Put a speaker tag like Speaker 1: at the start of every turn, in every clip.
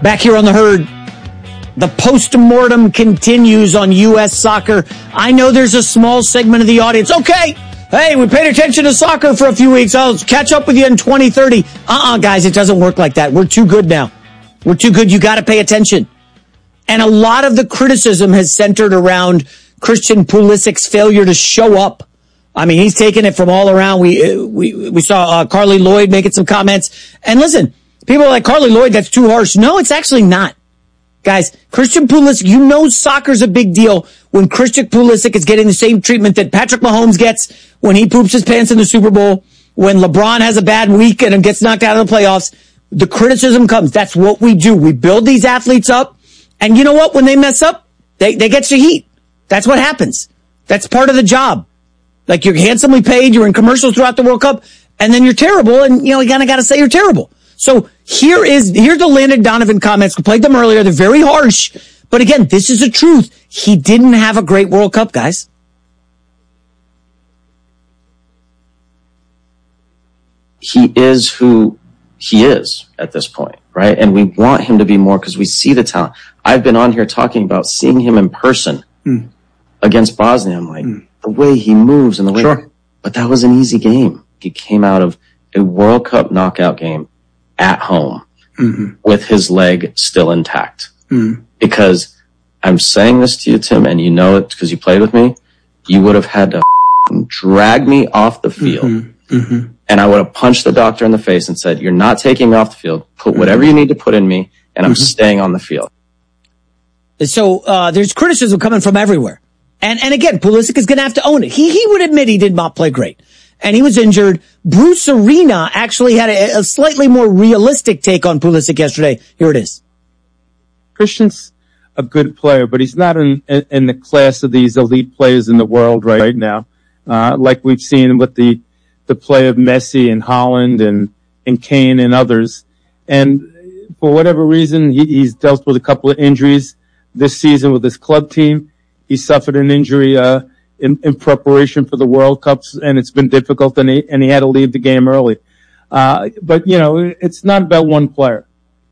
Speaker 1: Back here on the Herd, the post-mortem continues on U.S. soccer. I know there's a small segment of the audience. Okay, hey, we paid attention to soccer for a few weeks. I'll catch up with you in 2030. Guys, it doesn't work like that. We're too good now. We're too good. You got to pay attention. And a lot of the criticism has centered around Christian Pulisic's failure to show up. I mean, he's taken it from all around. We saw Carly Lloyd making some comments. And listen, people are like, Carly Lloyd, that's too harsh. No, it's actually not. Guys, Christian Pulisic, you know soccer's a big deal when Christian Pulisic is getting the same treatment that Patrick Mahomes gets when he poops his pants in the Super Bowl, when LeBron has a bad week and gets knocked out of the playoffs. The criticism comes. That's what we do. We build these athletes up. And you know what? When they mess up, they get you heat. That's what happens. That's part of the job. Like, you're handsomely paid, you're in commercials throughout the World Cup, and then you're terrible, and you kind of got to say you're terrible. So here's the Landon Donovan comments. We played them earlier. They're very harsh. But again, this is the truth. He didn't have a great World Cup, guys.
Speaker 2: He is who he is at this point, right? And we want him to be more because we see the talent. I've been on here talking about seeing him in person against Bosnia. I'm like, the way he moves and the way,
Speaker 3: sure.
Speaker 2: But that was an easy game. He came out of a World Cup knockout game at home with his leg still intact. Because I'm saying this to you, Tim, and you know it because you played with me. You would have had to drag me off the field. And I would have punched the doctor in the face and said, you're not taking me off the field. Put whatever you need to put in me, and I'm staying on the field.
Speaker 1: So there's criticism coming from everywhere. And again, Pulisic is going to have to own it. He would admit he did not play great. And he was injured. Bruce Arena actually had a slightly more realistic take on Pulisic yesterday. Here it is.
Speaker 3: Christian's a good player, but he's not in the class of these elite players in the world right now. Like we've seen with the play of Messi and Haaland and Kane and others. And for whatever reason, he's dealt with a couple of injuries this season with his club team. He suffered an injury in preparation for the World Cups, and it's been difficult, and he had to leave the game early. But, it's not about one player.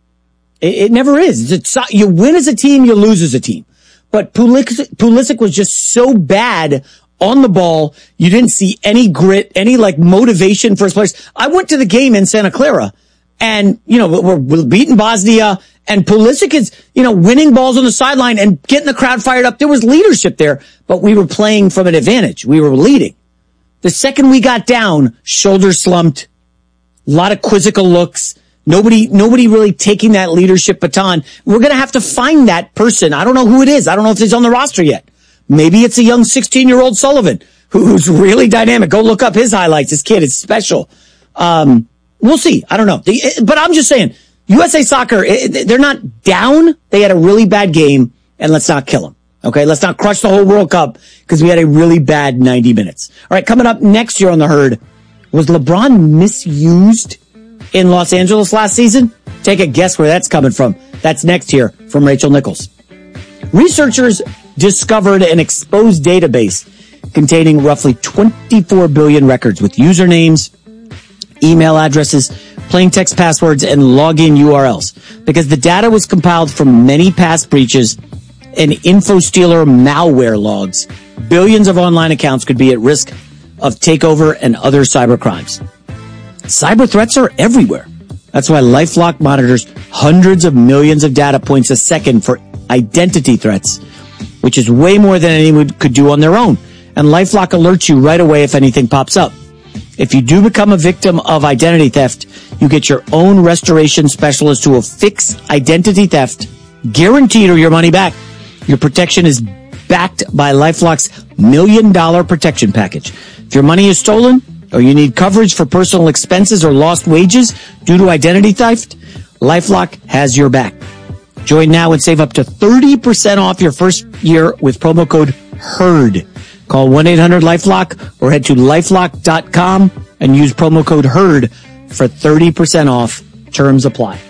Speaker 1: It never is. You win as a team, you lose as a team. But Pulisic was just so bad on the ball. You didn't see any grit, any motivation for his players. I went to the game in Santa Clara, and, we're beating Bosnia, and Pulisic is, winning balls on the sideline and getting the crowd fired up. There was leadership there, but we were playing from an advantage. We were leading. The second we got down, shoulders slumped, a lot of quizzical looks. Nobody really taking that leadership baton. We're going to have to find that person. I don't know who it is. I don't know if he's on the roster yet. Maybe it's a young 16-year-old Sullivan who's really dynamic. Go look up his highlights. This kid is special. We'll see. I don't know. But I'm just saying, USA Soccer, they're not down. They had a really bad game, and let's not kill them. Okay, let's not crush the whole World Cup because we had a really bad 90 minutes. All right, coming up next year on the Herd, was LeBron misused in Los Angeles last season? Take a guess where that's coming from. That's next here from Rachel Nichols. Researchers discovered an exposed database containing roughly 24 billion records with usernames, email addresses, plain text passwords, and login URLs. Because the data was compiled from many past breaches and InfoStealer malware logs, billions of online accounts could be at risk of takeover and other cyber crimes. Cyber threats are everywhere. That's why LifeLock monitors hundreds of millions of data points a second for identity threats, which is way more than anyone could do on their own. And LifeLock alerts you right away if anything pops up. If you do become a victim of identity theft, you get your own restoration specialist who will fix identity theft, guaranteed, or your money back. Your protection is backed by LifeLock's $1 million protection package. If your money is stolen or you need coverage for personal expenses or lost wages due to identity theft, LifeLock has your back. Join now and save up to 30% off your first year with promo code HERD. Call 1-800-LifeLock or head to LifeLock.com and use promo code HERD for 30% off. Terms apply.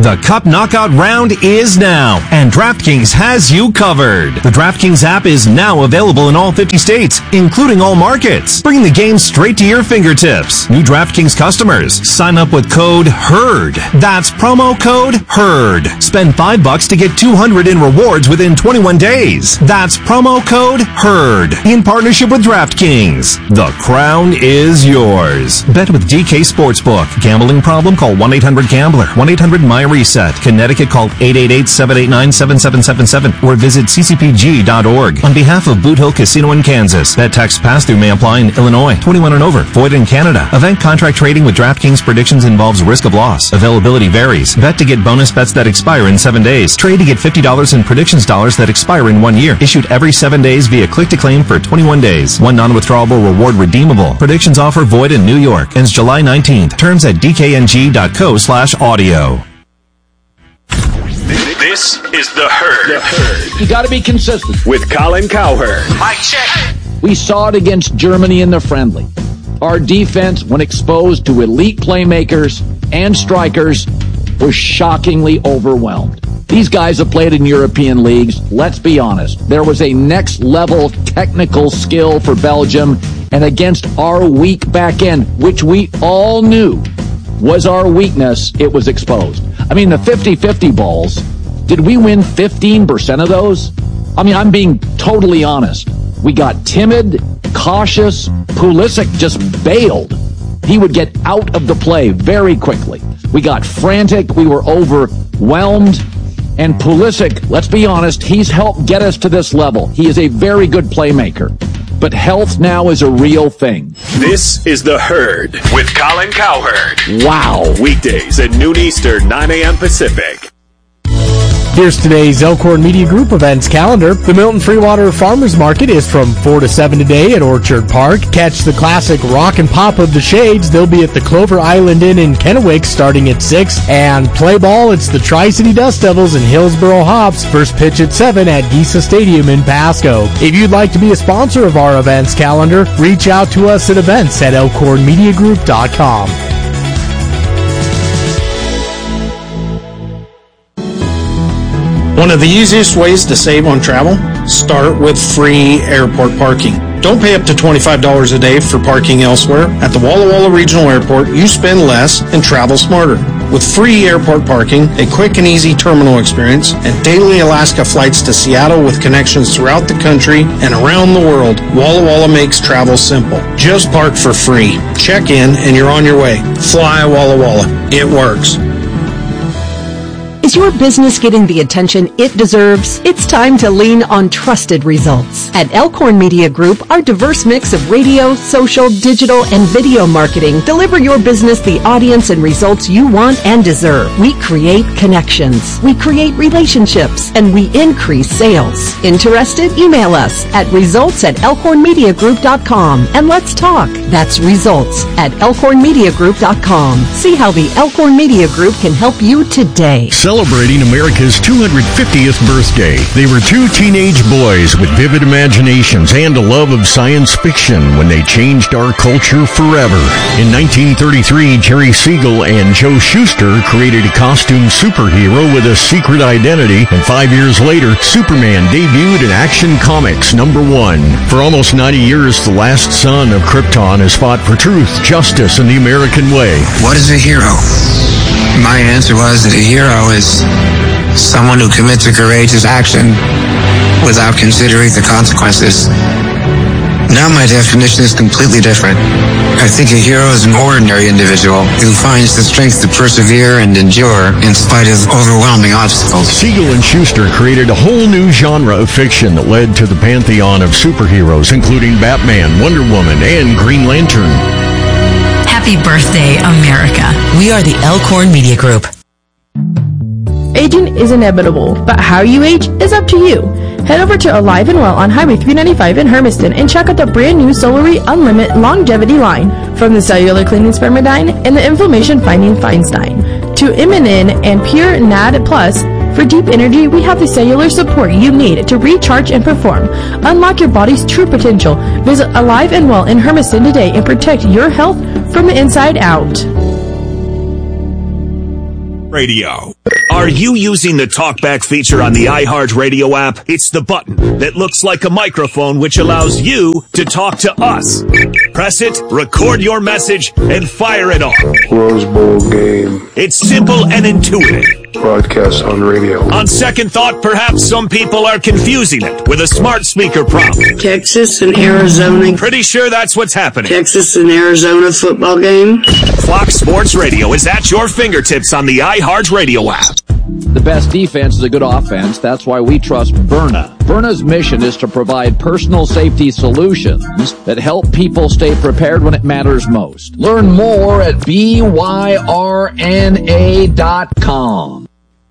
Speaker 4: The Cup Knockout Round is now, and DraftKings has you covered. The DraftKings app is now available in all 50 states, including all markets. Bring the game straight to your fingertips. New DraftKings customers, sign up with code HERD. That's promo code HERD. Spend $5 to get $200 in rewards within 21 days. That's promo code HERD. In partnership with DraftKings. The crown is yours. Bet with DK Sportsbook. Gambling problem? Call 1-800-GAMBLER. 1-800-MY-RESET. Connecticut, call 888-789-7777 or visit ccpg.org. On behalf of Boot Hill Casino in Kansas, bet tax pass-through may apply in Illinois. 21 and over. Void in Canada. Event contract trading with DraftKings predictions involves risk of loss. Availability varies. Bet to get bonus bets that expire in 7 days. Trade to get $50 in predictions dollars that expire in 1 year. Issued every 7 days via click-to-claim for 21 days. One non-withdrawable reward redeemable. Predictions offer void in New York. Ends July 19th. Terms at dkng.co/audio.
Speaker 5: This is The Herd.
Speaker 6: You got to be consistent.
Speaker 5: With Colin Cowherd.
Speaker 6: Mic check. We saw it against Germany in the friendly. Our defense, when exposed to elite playmakers and strikers, was shockingly overwhelmed. These guys have played in European leagues. Let's be honest. There was a next-level technical skill for Belgium, and against our weak back end, which we all knew was our weakness, it was exposed. I mean, the 50-50 balls, did we win 15% of those? I mean, I'm being totally honest. We got timid, cautious. Pulisic just bailed. He would get out of the play very quickly. We got frantic. We were overwhelmed. And Pulisic, let's be honest, he's helped get us to this level. He is a very good playmaker. But health now is a real thing.
Speaker 5: This is The Herd with Colin Cowherd.
Speaker 6: Wow.
Speaker 5: Weekdays at noon Eastern, 9 a.m. Pacific.
Speaker 7: Here's today's Elkhorn Media Group events calendar. The Milton Freewater Farmers Market is from 4 to 7 today at Orchard Park. Catch the classic Rock and Pop of the Shades. They'll be at the Clover Island Inn in Kennewick starting at 6. And play ball, it's the Tri-City Dust Devils and Hillsboro Hops. First pitch at 7 at Gisa Stadium in Pasco. If you'd like to be a sponsor of our events calendar, reach out to us at events@elkhornmediagroup.com.
Speaker 8: One of the easiest ways to save on travel? Start with free airport parking. Don't pay up to $25 a day for parking elsewhere. At the Walla Walla Regional Airport, you spend less and travel smarter. With free airport parking, a quick and easy terminal experience, and daily Alaska flights to Seattle with connections throughout the country and around the world, Walla Walla makes travel simple. Just park for free. Check in and you're on your way. Fly Walla Walla. It works.
Speaker 9: Is your business getting the attention it deserves? It's time to lean on trusted results. At Elkhorn Media Group, our diverse mix of radio, social, digital, and video marketing deliver your business the audience and results you want and deserve. We create connections, we create relationships, and we increase sales. Interested? Email us at results@elkhornmediagroup.com and let's talk. That's results@elkhornmediagroup.com. See how the Elkhorn Media Group can help you today.
Speaker 10: Celebrating America's 250th birthday, they were two teenage boys with vivid imaginations and a love of science fiction when they changed our culture forever. In 1933, Jerry Siegel and Joe Shuster created a costume superhero with a secret identity, and 5 years later, Superman debuted in Action Comics #1. For almost 90 years, the last son of Krypton has fought for truth, justice, and the American way.
Speaker 11: What is a hero? My answer was that a hero is someone who commits a courageous action without considering the consequences. Now my definition is completely different. I think a hero is an ordinary individual who finds the strength to persevere and endure in spite of overwhelming obstacles.
Speaker 10: Siegel and Shuster created a whole new genre of fiction that led to the pantheon of superheroes, including Batman, Wonder Woman, and Green Lantern.
Speaker 12: Happy birthday, America. We are the Elkhorn Media Group.
Speaker 13: Aging is inevitable, but how you age is up to you. Head over to Alive and Well on Highway 395 in Hermiston and check out the brand new Solary Unlimited Longevity line. From the cellular cleaning Spermidine and the inflammation fighting Feinstein to Immunin and Pure NAD Plus. For deep energy, we have the cellular support you need to recharge and perform. Unlock your body's true potential. Visit Alive and Well in Hermiston today and protect your health from the inside out.
Speaker 5: Radio.
Speaker 4: Are you using the TalkBack feature on the iHeartRadio app? It's the button that looks like a microphone which allows you to talk to us. Press it, record your message, and fire it off.
Speaker 14: Rose Bowl game.
Speaker 4: It's simple and intuitive.
Speaker 14: Broadcast on radio.
Speaker 4: On second thought, perhaps some people are confusing it with a smart speaker prompt.
Speaker 15: Texas and Arizona.
Speaker 4: Pretty sure that's what's happening.
Speaker 15: Texas and Arizona football game.
Speaker 4: Fox Sports Radio is at your fingertips on the iHeartRadio app.
Speaker 6: The best defense is a good offense. That's why we trust Byrna. Byrna's mission is to provide personal safety solutions that help people stay prepared when it matters most. Learn more at byrna.com.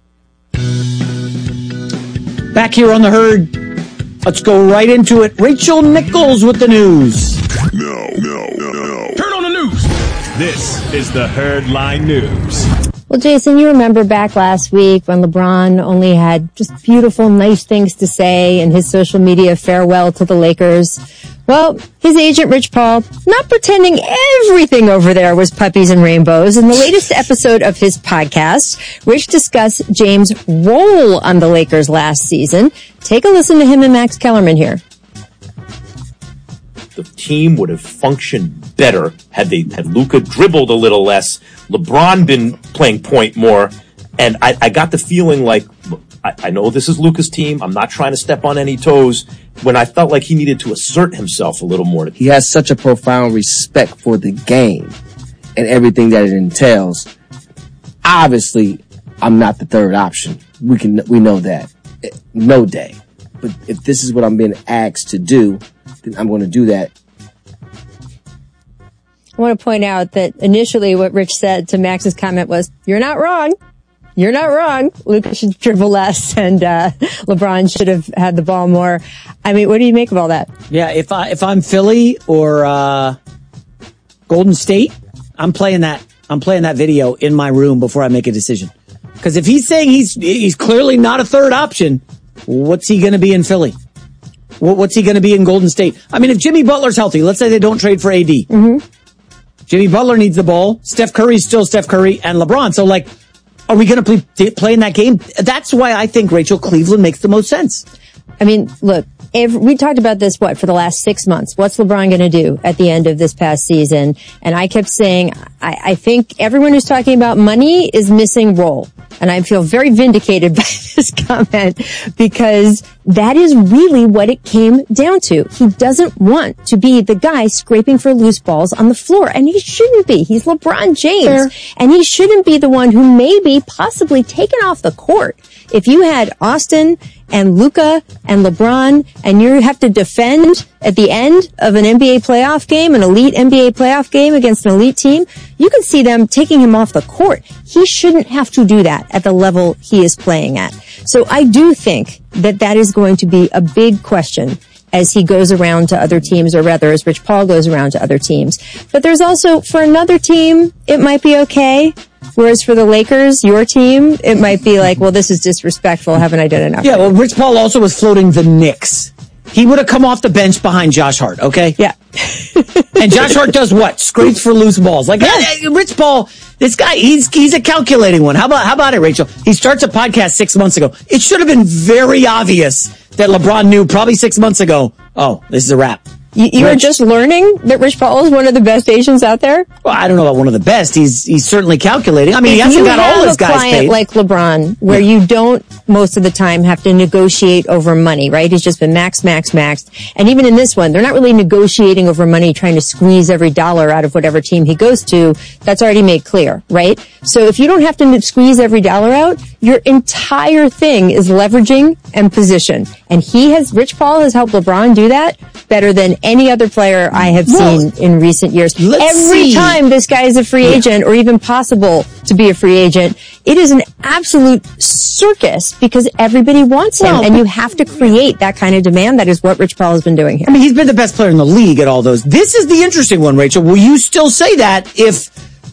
Speaker 1: Back here on the Herd, let's go right into it. Rachel Nichols with the news.
Speaker 4: No. Turn on the news. This is the Herd Line News.
Speaker 16: Well, Jason, you remember back last week when LeBron only had just beautiful, nice things to say in his social media farewell to the Lakers. Well, his agent, Rich Paul, not pretending everything over there was puppies and rainbows. In the latest episode of his podcast, Rich discussed James' role on the Lakers last season. Take a listen to him and Max Kellerman here.
Speaker 17: The team would have functioned better had Luka dribbled a little less, LeBron been playing point more, and I got the feeling like, I know this is Luka's team, I'm not trying to step on any toes, when I felt like he needed to assert himself a little more.
Speaker 18: He has such a profound respect for the game and everything that it entails. Obviously, I'm not the third option. We know that. No day. But if this is what I'm being asked to do, then I'm going to do that.
Speaker 16: I want to point out that initially what Rich said to Max's comment was, "You're not wrong. You're not wrong. Luka should dribble less and LeBron should have had the ball more." I mean, what do you make of all that?
Speaker 1: Yeah, if I'm Philly or Golden State, I'm playing that video in my room before I make a decision. Because if he's saying he's clearly not a third option, what's he going to be in Philly? What's he going to be in Golden State? I mean, if Jimmy Butler's healthy, let's say they don't trade for AD. Mm-hmm. Jimmy Butler needs the ball. Steph Curry's still Steph Curry and LeBron. So, like, are we going to play in that game? That's why I think, Rachel, Cleveland makes the most sense.
Speaker 16: I mean, look, we talked about this, for the last 6 months. What's LeBron going to do at the end of this past season? And I kept saying, I think everyone who's talking about money is missing role. And I feel very vindicated by this comment because that is really what it came down to. He doesn't want to be the guy scraping for loose balls on the floor. And he shouldn't be. He's LeBron James. Fair. And he shouldn't be the one who may be possibly taken off the court. If you had Austin and Luka and LeBron and you have to defend at the end of an NBA playoff game, an elite NBA playoff game against an elite team, you can see them taking him off the court. He shouldn't have to do that at the level he is playing at. So I do think that is going to be a big question as he goes around to other teams, or rather as Rich Paul goes around to other teams. But there's also, for another team, it might be okay. Whereas for the Lakers, your team, it might be like, well, this is disrespectful. Haven't I done enough?
Speaker 1: Yeah, well, Rich Paul also was floating the Knicks. He would have come off the bench behind Josh Hart, okay?
Speaker 16: Yeah.
Speaker 1: And Josh Hart does what? Scrapes for loose balls. Like, Rich Paul, this guy, he's a calculating one. How about it, Rachel? He starts a podcast 6 months ago. It should have been very obvious that LeBron knew probably 6 months ago, oh, this is a wrap.
Speaker 16: You are just learning that Rich Paul is one of the best agents out there?
Speaker 1: Well, I don't know about one of the best. He's certainly calculating. I mean, he hasn't got all his guys paid.
Speaker 16: You have a client like LeBron where you don't most of the time have to negotiate over money, right? He's just been maxed. And even in this one, they're not really negotiating over money, trying to squeeze every dollar out of whatever team he goes to. That's already made clear, right? So if you don't have to squeeze every dollar out, your entire thing is leveraging and position. And Rich Paul has helped LeBron do that better than any other player I have seen in recent years. Every time this guy is a free agent or even possible to be a free agent, it is an absolute circus because everybody wants him and you have to create that kind of demand. That is what Rich Paul has been doing here.
Speaker 1: I mean, he's been the best player in the league at all those. This is the interesting one, Rachel. Will you still say that if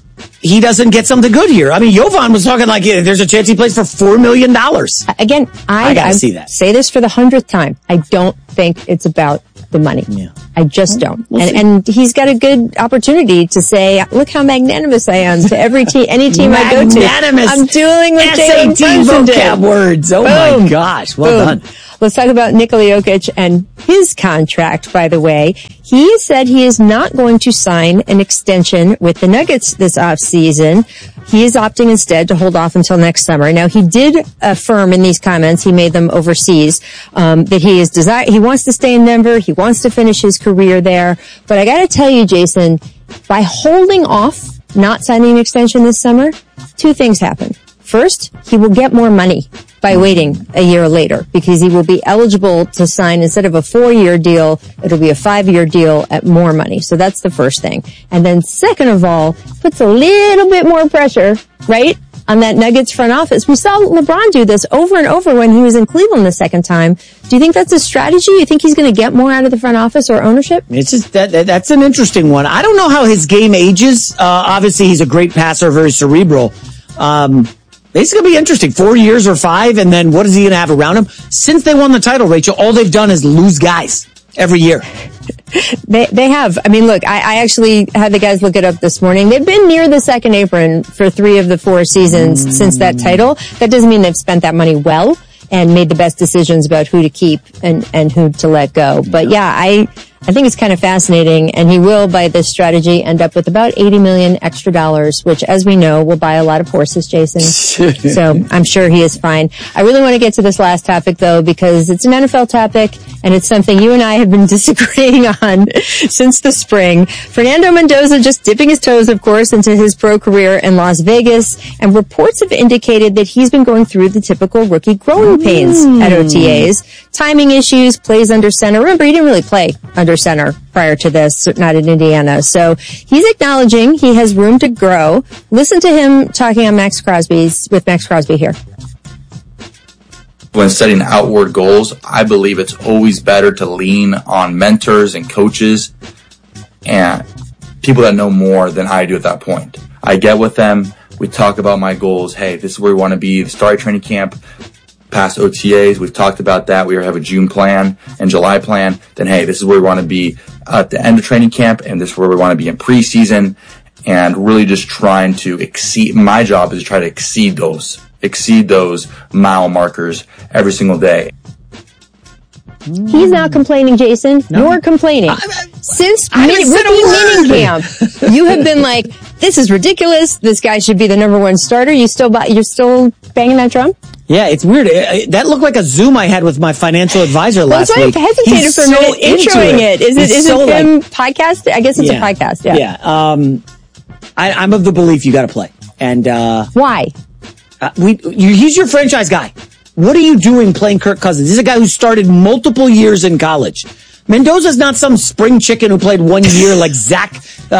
Speaker 1: he doesn't get something good here? I mean, Jovan was talking like there's a chance he plays for $4 million.
Speaker 16: Again, I gotta see that. Say this for the 100th time. I don't think it's about the money.
Speaker 1: Yeah.
Speaker 16: I just don't. And he's got a good opportunity to say, look how magnanimous I am to every team, any team I go to.
Speaker 1: Magnanimous.
Speaker 16: I'm dueling with Jalen
Speaker 1: SAT
Speaker 16: Brunson did.
Speaker 1: vocab words. Oh my gosh. Well done.
Speaker 16: Let's talk about Nikola Jokic and his contract, by the way. He said he is not going to sign an extension with the Nuggets this offseason. He is opting instead to hold off until next summer. Now, he did affirm in these comments, he made them overseas, that he wants to stay in Denver. He wants to finish his career there. But I gotta tell you, Jason, by holding off, not signing an extension this summer, two things happen. First, he will get more money by waiting a year later because he will be eligible to sign, instead of a 4-year deal, it'll be a 5-year deal at more money. So that's the first thing. And then second of all, puts a little bit more pressure, right, on that Nuggets front office. We saw LeBron do this over and over when he was in Cleveland the second time. Do you think that's a strategy? You think he's going to get more out of the front office or ownership?
Speaker 1: It's just that's an interesting one. I don't know how his game ages. Obviously, he's a great passer, very cerebral. It's going to be interesting. 4 years or 5, and then what is he going to have around him? Since they won the title, Rachel, all they've done is lose guys every year.
Speaker 16: They have. I mean, look, I actually had the guys look it up this morning. They've been near the second apron for 3 of the 4 seasons since that title. That doesn't mean they've spent that money well and made the best decisions about who to keep and who to let go. But yeah, I think it's kind of fascinating, and he will, by this strategy, end up with about $80 million extra dollars, which, as we know, will buy a lot of horses, Jason. So I'm sure he is fine. I really want to get to this last topic, though, because it's an NFL topic, and it's something you and I have been disagreeing on since the spring. Fernando Mendoza just dipping his toes, of course, into his pro career in Las Vegas, and reports have indicated that he's been going through the typical rookie growing pains at OTAs. Timing issues, plays under center. Remember, he didn't really play under center prior to this, not in Indiana. So he's acknowledging he has room to grow. Listen to him talking on Max Crosby here.
Speaker 19: When setting outward goals, I believe it's always better to lean on mentors and coaches and people that know more than I do at that point. I get with them. We talk about my goals. Hey, this is where we want to be. The start of training camp, past OTAs, we've talked about that. We have a June plan and July plan. Then, hey, this is where we want to be at the end of training camp, and this is where we want to be in preseason, and really just trying to exceed. My job is to try to exceed those mile markers every single day.
Speaker 16: He's not complaining, Jason. No. You're complaining. Since rookie mini camp, you have been like, this is ridiculous. This guy should be the number 1 starter. You're still banging that drum?
Speaker 1: Yeah, it's weird. That looked like a Zoom I had with my financial advisor last week.
Speaker 16: That's why I hesitated for a minute introing it. Is it him podcast? I guess it's a podcast. Yeah.
Speaker 1: Yeah. I'm of the belief you got to play. And
Speaker 16: why?
Speaker 1: He's your franchise guy. What are you doing playing Kirk Cousins? This is a guy who started multiple years in college. Mendoza's not some spring chicken who played 1 year like Zach.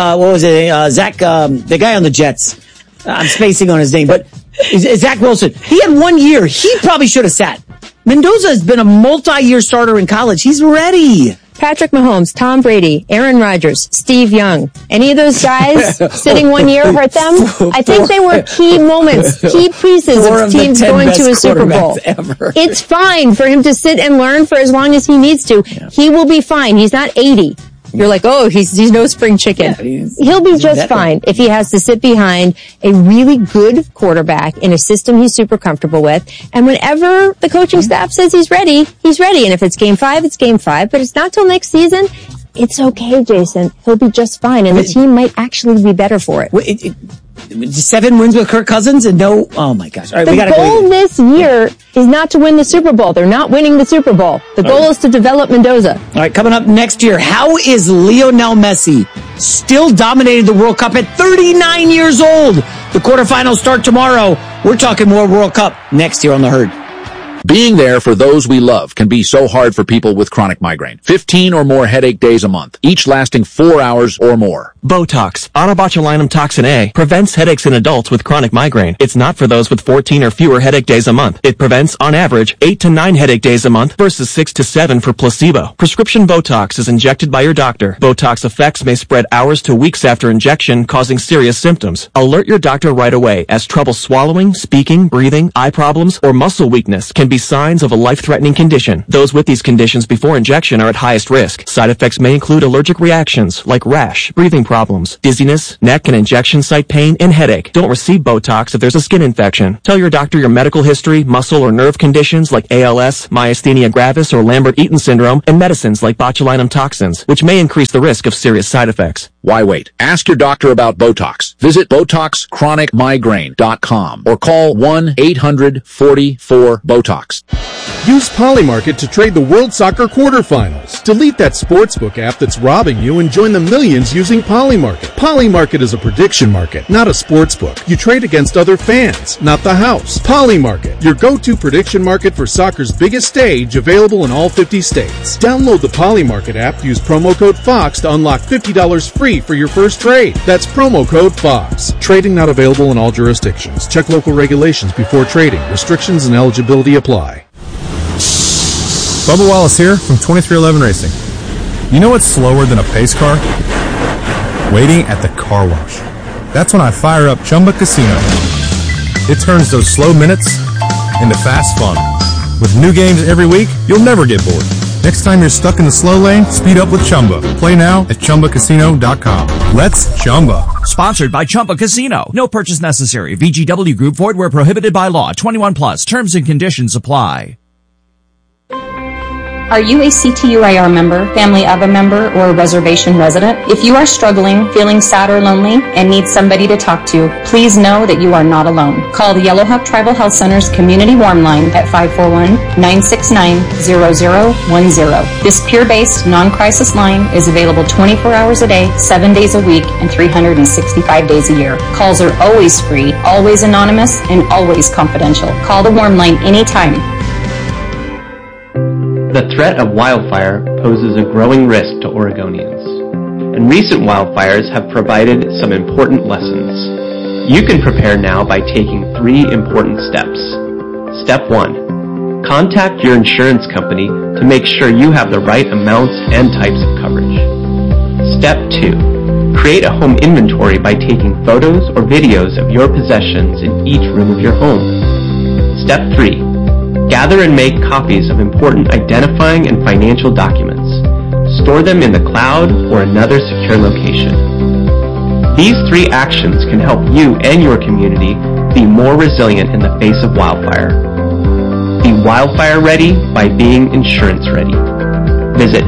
Speaker 1: The guy on the Jets. I'm spacing on his name, but Zach Wilson. He had 1 year. He probably should have sat. Mendoza has been a multi-year starter in college. He's ready.
Speaker 16: Patrick Mahomes, Tom Brady, Aaron Rodgers, Steve Young. Any of those guys sitting 1 year hurt them? I think they were key moments, key pieces of teams going to a Super Bowl.
Speaker 1: Ever.
Speaker 16: It's fine for him to sit and learn for as long as he needs to. Yeah. He will be fine. He's not 80. You're like, oh, he's no spring chicken. Yeah, he'll be just fine if he has to sit behind a really good quarterback in a system he's super comfortable with. And whenever the coaching staff says he's ready, he's ready. And if it's game 5, it's game 5. But it's not till next season. It's okay, Jason. He'll be just fine. And the team might actually be better for it.
Speaker 1: 7 wins with Kirk Cousins and no, oh my gosh. All right,
Speaker 16: the goal this year is not to win the Super Bowl. They're not winning the Super Bowl. The goal is to develop Mendoza.
Speaker 1: All right, coming up next year, how is Lionel Messi still dominating the World Cup at 39 years old? The quarterfinals start tomorrow. We're talking more World Cup next year on The Herd.
Speaker 20: Being there for those we love can be so hard for people with chronic migraine. 15 or more headache days a month, each lasting 4 hours or more.
Speaker 21: Botox, onabotulinum toxin A, prevents headaches in adults with chronic migraine. It's not for those with 14 or fewer headache days a month. It prevents, on average, 8 to 9 headache days a month versus 6 to 7 for placebo. Prescription Botox is injected by your doctor. Botox effects may spread hours to weeks after injection, causing serious symptoms. Alert your doctor right away, as trouble swallowing, speaking, breathing, eye problems, or muscle weakness can be signs of a life-threatening condition. Those with these conditions before injection are at highest risk. Side effects may include allergic reactions like rash, breathing problems, dizziness, neck and injection site pain, and headache. Don't receive Botox if there's a skin infection. Tell your doctor your medical history, muscle or nerve conditions like ALS, myasthenia gravis, or Lambert-Eaton syndrome, and medicines like botulinum toxins, which may increase the risk of serious side effects.
Speaker 20: Why wait? Ask your doctor about Botox. Visit BotoxChronicMigraine.com or call 1-800-44-BOTOX.
Speaker 22: Use Polymarket to trade the World Soccer quarterfinals. Delete that sportsbook app that's robbing you and join the millions using Polymarket. Polymarket is a prediction market, not a sportsbook. You trade against other fans, not the house. Polymarket, your go-to prediction market for soccer's biggest stage, available in all 50 states. Download the Polymarket app, use promo code FOX to unlock $50 free for your first trade. That's promo code FOX. Trading not available in all jurisdictions. Check local regulations before trading. Restrictions and eligibility apply.
Speaker 23: Bubba Wallace here from 2311 Racing. You know what's slower than a pace car? Waiting at the car wash. That's when I fire up Chumba Casino. It turns those slow minutes into fast fun. With new games every week, you'll never get bored. Next time you're stuck in the slow lane, speed up with Chumba. Play now at ChumbaCasino.com. Let's Chumba.
Speaker 24: Sponsored by Chumba Casino. No purchase necessary. VGW Group. Void where prohibited by law. 21 plus. Terms and conditions apply.
Speaker 25: Are you a CTUIR member, family of a member, or a reservation resident? If you are struggling, feeling sad or lonely, and need somebody to talk to, please know that you are not alone. Call the Yellowhawk Tribal Health Center's Community Warm Line at 541-969-0010. This peer-based, non-crisis line is available 24 hours a day, 7 days a week, and 365 days a year. Calls are always free, always anonymous, and always confidential. Call the Warm Line anytime.
Speaker 26: The threat of wildfire poses a growing risk to Oregonians, and recent wildfires have provided some important lessons. You can prepare now by taking 3 important steps. Step 1. Contact your insurance company to make sure you have the right amounts and types of coverage. Step 2. Create a home inventory by taking photos or videos of your possessions in each room of your home. Step 3. Gather and make copies of important identifying and financial documents. Store them in the cloud or another secure location. These 3 actions can help you and your community be more resilient in the face of wildfire. Be wildfire ready by being insurance ready. Visit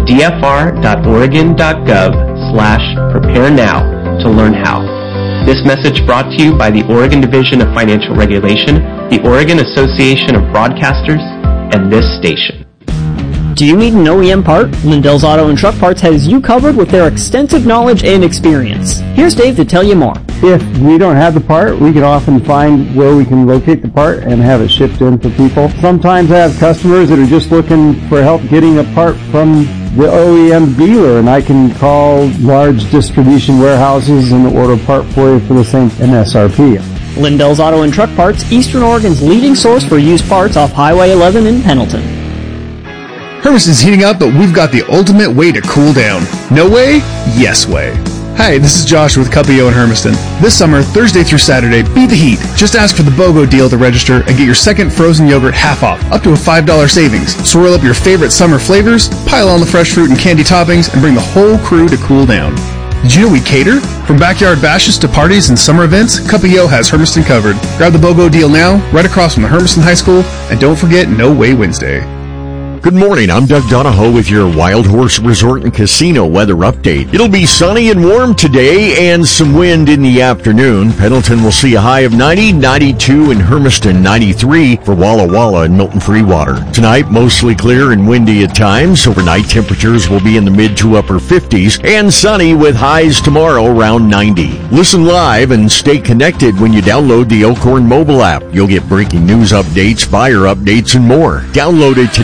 Speaker 26: dfr.oregon.gov/prepare now to learn how. This message brought to you by the Oregon Division of Financial Regulation, the Oregon Association of Broadcasters, and this station.
Speaker 27: Do you need an OEM part? Lindell's Auto and Truck Parts has you covered with their extensive knowledge and experience. Here's Dave to tell you more.
Speaker 28: If we don't have the part, we can often find where we can locate the part and have it shipped in for people. Sometimes I have customers that are just looking for help getting a part from the OEM dealer, and I can call large distribution warehouses and order a part for you for the same MSRP.
Speaker 27: Lindell's Auto and Truck Parts, Eastern Oregon's leading source for used parts off Highway 11 in Pendleton.
Speaker 29: Hermiston's heating up, but we've got the ultimate way to cool down. No way? Yes way. Hi, this is Josh with Cuppio in Hermiston. This summer, Thursday through Saturday, beat the heat. Just ask for the BOGO deal to register and get your second frozen yogurt half off, up to a $5 savings. Swirl up your favorite summer flavors, pile on the fresh fruit and candy toppings, and bring the whole crew to cool down. Did you know we cater? From backyard bashes to parties and summer events, Cuppio has Hermiston covered. Grab the BOGO deal now, right across from the Hermiston High School, and don't forget No Way Wednesday.
Speaker 10: Good morning, I'm Doug Donahoe with your Wild Horse Resort and Casino weather update. It'll be sunny and warm today and some wind in the afternoon. Pendleton will see a high of 90, 92 in Hermiston, 93 for Walla Walla and Milton Freewater. Tonight, mostly clear and windy at times. Overnight temperatures will be in the mid to upper 50s and sunny with highs tomorrow around 90. Listen live and stay connected when you download the Elkhorn mobile app. You'll get breaking news updates, buyer updates, and more. Download it today.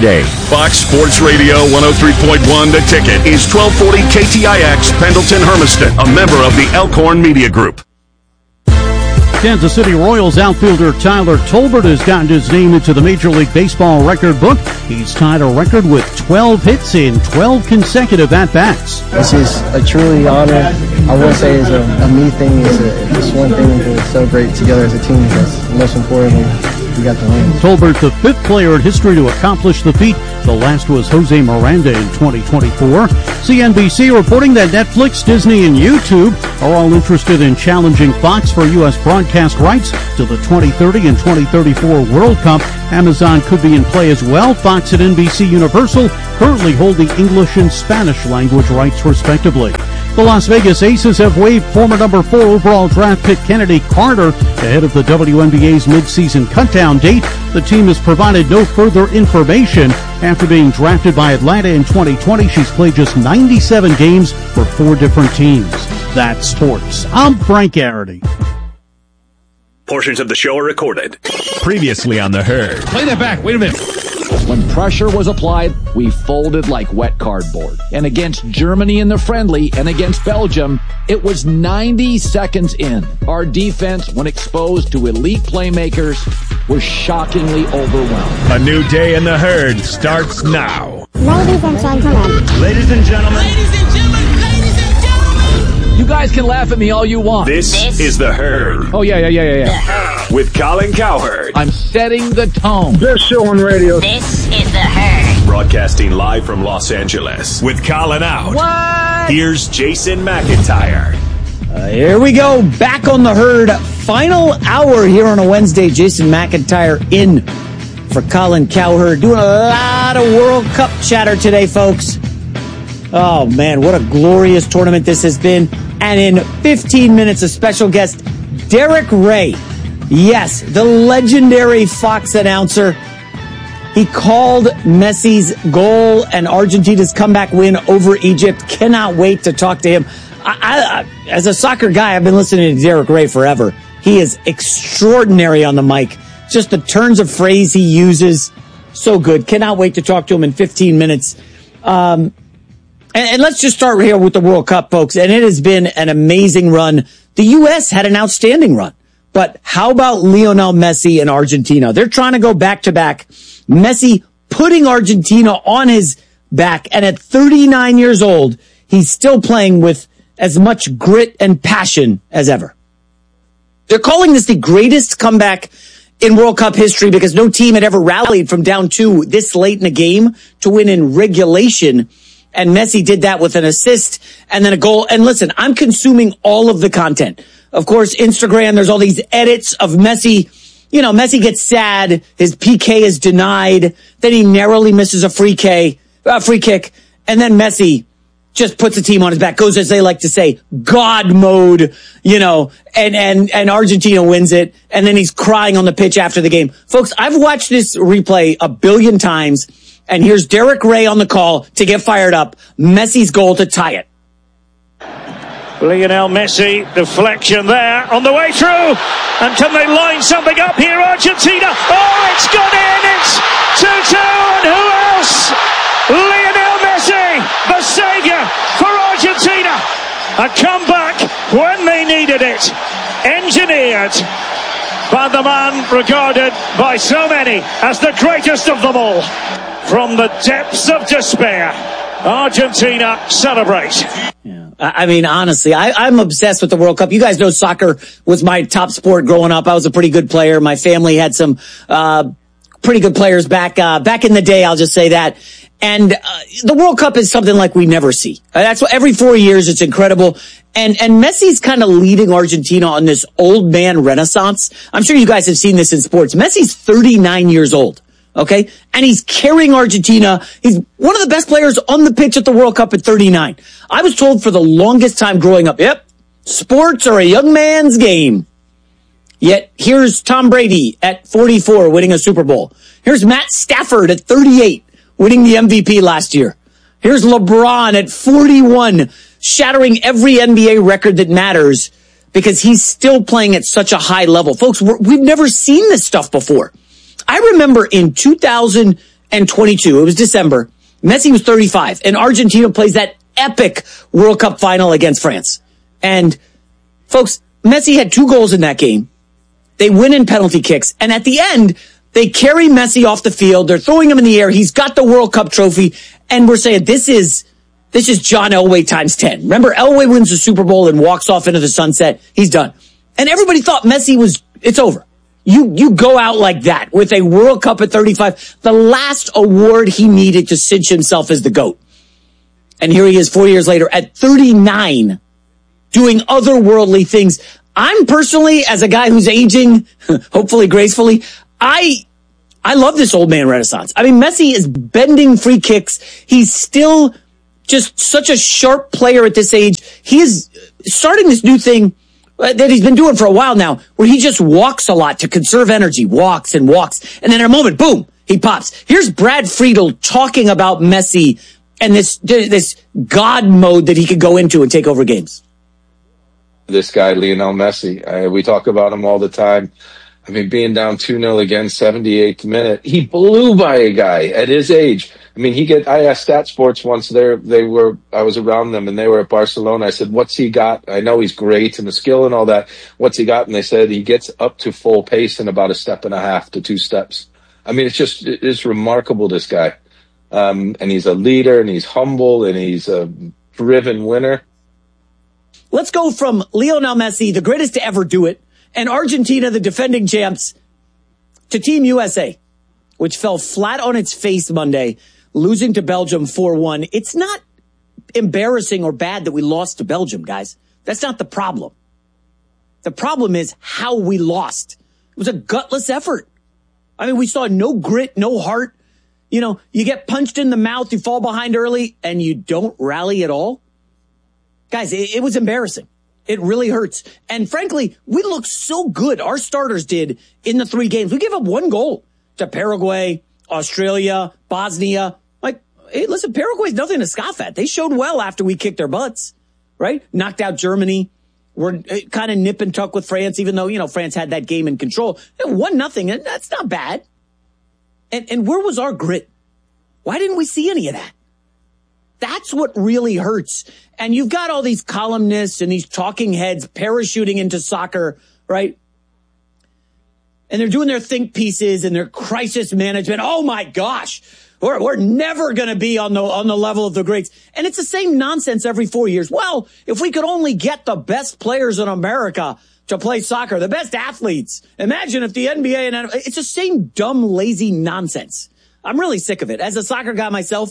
Speaker 2: Fox Sports Radio 103.1 The Ticket is 1240 KTIX Pendleton Hermiston, a member of the Elkhorn Media Group.
Speaker 3: Kansas City Royals outfielder Tyler Tolbert has gotten his name into the Major League Baseball record book. He's tied a record with 12 hits in 12 consecutive at-bats.
Speaker 5: This is a truly honor. I won't say it's a me thing. It's one thing to celebrate together as a team because most importantly, we got the win.
Speaker 3: Tolbert, the fifth player in history to accomplish the feat. The last was Jose Miranda in 2024. CNBC reporting that Netflix, Disney, and YouTube are all interested in challenging Fox for U.S. broadcast rights to the 2030 and 2034 World Cup. Amazon could be in play as well. Fox and NBC Universal currently hold the English and Spanish language rights respectively. The Las Vegas Aces have waived former number 4 overall draft pick Kennedy Carter ahead of the WNBA's midseason cutdown date. The team has provided no further information. After being drafted by Atlanta in 2020, she's played just 97 games for 4 different teams. That's sports. I'm Frank Garrity.
Speaker 2: Portions of the show are recorded.
Speaker 4: Previously on The Herd.
Speaker 2: Play that back. Wait a minute.
Speaker 6: When pressure was applied, we folded like wet cardboard. And against Germany in the friendly and against Belgium, it was 90 seconds in. Our defense, when exposed to elite playmakers, was shockingly overwhelmed.
Speaker 4: A new day in The Herd starts now.
Speaker 7: Ladies and gentlemen.
Speaker 4: Ladies and gentlemen.
Speaker 6: You guys can laugh at me all you want.
Speaker 4: This is The Herd.
Speaker 6: Oh, yeah.
Speaker 4: With Colin Cowherd.
Speaker 6: I'm setting the tone.
Speaker 28: Best show on radio.
Speaker 7: This is The Herd.
Speaker 4: Broadcasting live from Los Angeles. With Colin out.
Speaker 6: What?
Speaker 4: Here's Jason McIntyre.
Speaker 1: Here we go. Back on The Herd. Final hour here on a Wednesday. Jason McIntyre in for Colin Cowherd. Doing a lot of World Cup chatter today, folks. Oh, man, what a glorious tournament this has been. And in 15 minutes, a special guest, Derek Ray. Yes, the legendary Fox announcer. He called Messi's goal and Argentina's comeback win over Egypt. Cannot wait to talk to him. As a soccer guy, I've been listening to Derek Ray forever. He is extraordinary on the mic. Just the turns of phrase he uses. So good. Cannot wait to talk to him in 15 minutes. And let's just start here with the World Cup, folks. And it has been an amazing run. The U.S. had an outstanding run. But how about Lionel Messi and Argentina? They're trying to go back-to-back. Messi putting Argentina on his back. And at 39 years old, he's still playing with as much grit and passion as ever. They're calling this the greatest comeback in World Cup history because no team had ever rallied from down 2 this late in a game to win in regulation. And Messi did that with an assist and then a goal. And listen, I'm consuming all of the content. Of course, Instagram, there's all these edits of Messi. You know, Messi gets sad. His PK is denied. Then he narrowly misses a free kick. And then Messi just puts the team on his back, goes, as they like to say, God mode, you know, and Argentina wins it. And then he's crying on the pitch after the game. Folks, I've watched this replay a billion times. And here's Derek Ray on the call to get fired up. Messi's goal to tie it.
Speaker 8: Lionel Messi, deflection there on the way through. And can they line something up here, Argentina? Oh, it's gone in. It's 2-2. And who else? Lionel Messi, the saviour for Argentina. A comeback when they needed it. Engineered by the man regarded by so many as the greatest of them all. From the depths of despair, Argentina celebrate.
Speaker 1: Yeah. I mean, honestly, I'm obsessed with the World Cup. You guys know soccer was my top sport growing up. I was a pretty good player. My family had some pretty good players back in the day, I'll just say that. And the World Cup is something like we never see. That's what every 4 years, it's incredible. And Messi's kind of leading Argentina on this old man renaissance. I'm sure you guys have seen this in sports. Messi's 39 years old. Okay. And he's carrying Argentina. He's one of the best players on the pitch at the World Cup at 39. I was told for the longest time growing up, yep, sports are a young man's game. Yet here's Tom Brady at 44 winning a Super Bowl. Here's Matt Stafford at 38 winning the MVP last year. Here's LeBron at 41 shattering every NBA record that matters because he's still playing at such a high level. Folks, we've never seen this stuff before. I remember in 2000, and 22. It was December. Messi was 35, and Argentina plays that epic World Cup final against France. And folks, Messi had 2 goals in that game. They win in penalty kicks, and at the end, they carry Messi off the field. They're throwing him in the air. He's got the World Cup trophy, and we're saying this is John Elway times 10. Remember, Elway wins the Super Bowl and walks off into the sunset. He's done. And everybody thought Messi it's over. You go out like that with a World Cup at 35, the last award he needed to cinch himself as the GOAT. And here he is 4 years later at 39, doing otherworldly things. I'm personally, as a guy who's aging, hopefully gracefully, I love this old man renaissance. I mean, Messi is bending free kicks. He's still just such a sharp player at this age. He is starting this new thing that he's been doing for a while now, where he just walks a lot to conserve energy, walks, and then in a moment, boom, he pops. Here's Brad Friedel talking about Messi and this God mode that he could go into and take over games.
Speaker 9: This guy, Lionel Messi, we talk about him all the time. I mean, being down 2-0 again, 78th minute, he blew by a guy at his age. I mean, I asked Stat Sports once, I was around them and they were at Barcelona. I said, what's he got? I know he's great and the skill and all that. What's he got? And they said he gets up to full pace in about 1.5 to 2 steps. I mean, it's remarkable, this guy. And he's a leader and he's humble and he's a driven winner.
Speaker 1: Let's go from Lionel Messi, the greatest to ever do it, and Argentina, the defending champs, to Team USA, which fell flat on its face Monday, losing to Belgium 4-1. It's not embarrassing or bad that we lost to Belgium, guys. That's not the problem. The problem is how we lost. It was a gutless effort. I mean, we saw no grit, no heart. You know, you get punched in the mouth, you fall behind early, and you don't rally at all. Guys, it was embarrassing. It really hurts. And frankly, we looked so good. Our starters did in the 3 games. We gave up 1 goal to Paraguay, Australia, Bosnia. Like, hey, listen, Paraguay's nothing to scoff at. They showed well after we kicked their butts, right? Knocked out Germany. We're kind of nip and tuck with France, even though, you know, France had that game in control. 1-0, and that's not bad. And where was our grit? Why didn't we see any of that? That's what really hurts. And you've got all these columnists and these talking heads parachuting into soccer, right? And they're doing their think pieces and their crisis management. Oh my gosh, we're never going to be on the level of the greats. And it's the same nonsense every 4 years. Well, if we could only get the best players in America to play soccer, the best athletes. Imagine if the NBA and it's the same dumb, lazy nonsense. I'm really sick of it. As a soccer guy myself,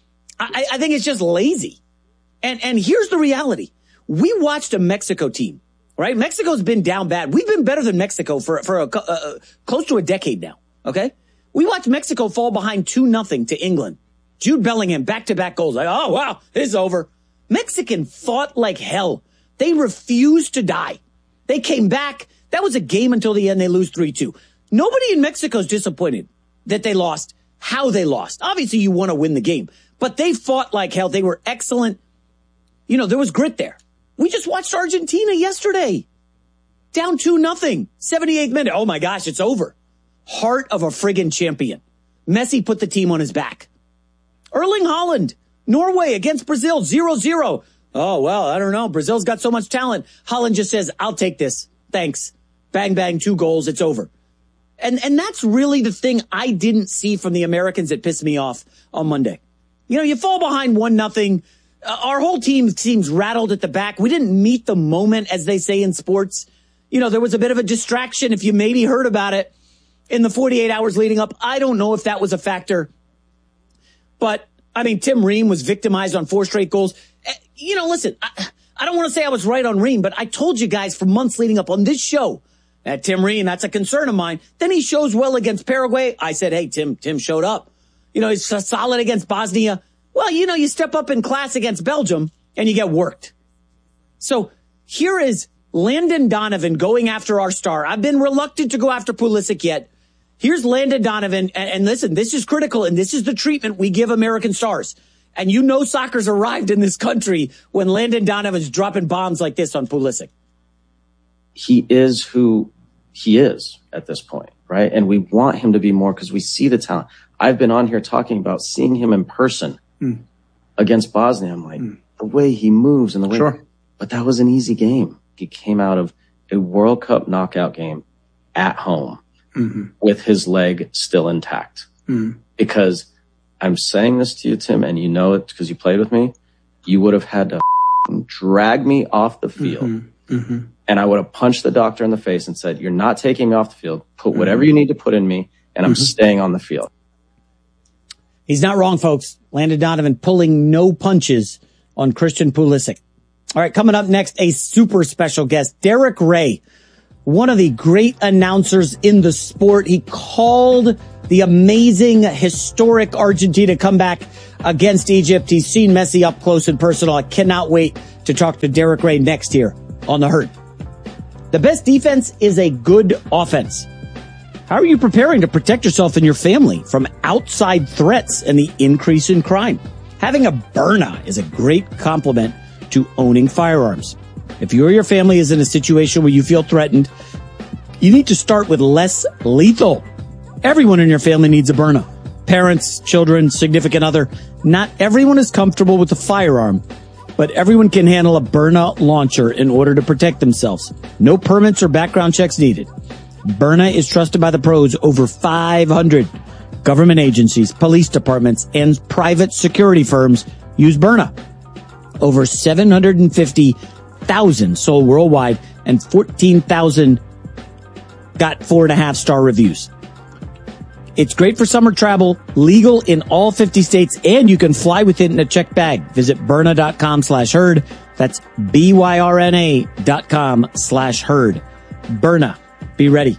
Speaker 1: I think it's just lazy. And here's the reality. We watched a Mexico team, right? Mexico's been down bad. We've been better than Mexico for close to a decade now, okay? We watched Mexico fall behind 2-0 to England. Jude Bellingham, back-to-back goals. Like, oh, wow, it's over. Mexican fought like hell. They refused to die. They came back. That was a game until the end. They lose 3-2. Nobody in Mexico's disappointed that they lost, how they lost. Obviously, you want to win the game. But they fought like hell. They were excellent. You know, there was grit there. We just watched Argentina yesterday. Down 2-0. 78th minute. Oh my gosh, it's over. Heart of a friggin' champion. Messi put the team on his back. Erling Haaland, Norway against Brazil, 0-0. Oh, well, I don't know. Brazil's got so much talent. Haaland just says, I'll take this. Thanks. Bang, bang, 2 goals. It's over. And that's really the thing I didn't see from the Americans that pissed me off on Monday. You know, you fall behind 1-0. Our whole team seems rattled at the back. We didn't meet the moment, as they say in sports. You know, there was a bit of a distraction, if you maybe heard about it, in the 48 hours leading up. I don't know if that was a factor. But, I mean, Tim Ream was victimized on 4 straight goals. You know, listen, I don't want to say I was right on Ream, but I told you guys for months leading up on this show that Tim Ream, that's a concern of mine. Then he shows well against Paraguay. I said, hey, Tim showed up. You know, he's solid against Bosnia. Well, you know, you step up in class against Belgium and you get worked. So here is Landon Donovan going after our star. I've been reluctant to go after Pulisic yet. Here's Landon Donovan. And listen, this is critical, and this is the treatment we give American stars. And you know soccer's arrived in this country when Landon Donovan's dropping bombs like this on Pulisic.
Speaker 11: He is who he is at this point. right? And we want him to be more because we see the talent. I've been on here talking about seeing him in person against Bosnia. I'm like, the way he moves and the way, but that was an easy game. He came out of a World Cup knockout game at home with his leg still intact. Because I'm saying this to you, Tim, and you know it because you played with me. You would have had to drag me off the field. And I would have punched the doctor in the face and said, you're not taking me off the field. Put whatever you need to put in me, and I'm staying on the field.
Speaker 1: He's not wrong, folks. Landon Donovan pulling no punches on Christian Pulisic. All right, coming up next, a super special guest, Derek Ray, one of the great announcers in the sport. He called the amazing, historic Argentina comeback against Egypt. He's seen Messi up close and personal. I cannot wait to talk to Derek Ray next here on The Herd. The best defense is a good offense. How are you preparing to protect yourself and your family from outside threats and the increase in crime? Having a Byrna is a great complement to owning firearms. If you or your family is in a situation where you feel threatened, you need to start with less lethal. Everyone in your family needs a Byrna. Parents, children, significant other. Not everyone is comfortable with a firearm, but everyone can handle a Byrna launcher in order to protect themselves. No permits or background checks needed. Byrna is trusted by the pros. Over 500 government agencies, police departments, and private security firms use Byrna. Over 750,000 sold worldwide, and 14,000 got 4.5-star reviews. It's great for summer travel, legal in all 50 states, and you can fly with it in a checked bag. Visit Byrna.com/herd. That's BYRNA.com/herd. Byrna. Be ready.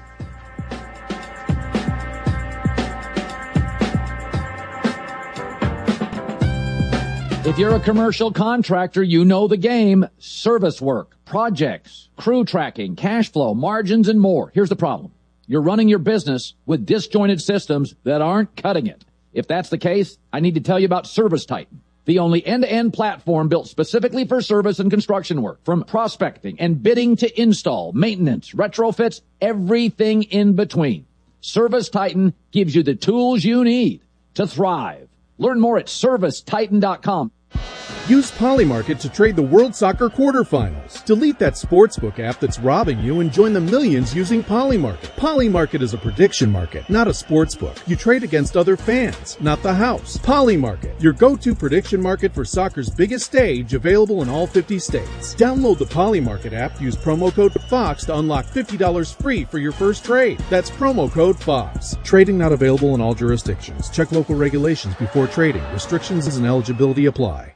Speaker 6: If you're a commercial contractor, you know the game. Service work, projects, crew tracking, cash flow, margins, and more. Here's the problem. You're running your business with disjointed systems that aren't cutting it. If that's the case, I need to tell you about Service Titan, the only end-to-end platform built specifically for service and construction work. From prospecting and bidding to install, maintenance, retrofits, everything in between. Service Titan gives you the tools you need to thrive. Learn more at ServiceTitan.com.
Speaker 22: Use Polymarket to trade the World Soccer quarterfinals. Delete that sportsbook app that's robbing you and join the millions using Polymarket. Polymarket is a prediction market, not a sportsbook. You trade against other fans, not the house. Polymarket, your go-to prediction market for soccer's biggest stage, available in all 50 states. Download the Polymarket app, use promo code FOX to unlock $50 free for your first trade. That's promo code FOX. Trading not available in all jurisdictions. Check local regulations before trading. Restrictions and eligibility apply.